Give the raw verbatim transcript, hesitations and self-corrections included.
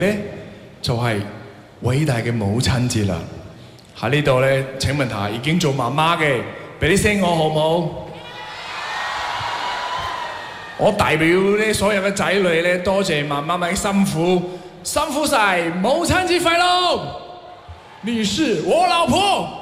咧就係偉大嘅母親節啦！喺呢度咧，請問下已經做媽媽嘅，俾啲聲我好冇？我代表咧所有嘅仔女咧，多謝媽媽咪辛苦，辛苦晒，母親節快樂！你是我老婆。